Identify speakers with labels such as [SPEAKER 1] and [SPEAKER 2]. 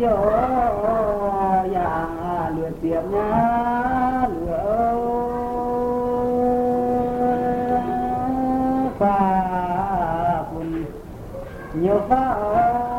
[SPEAKER 1] chiều dạ lừa tiệm nhá lừa pha phun nhiều pha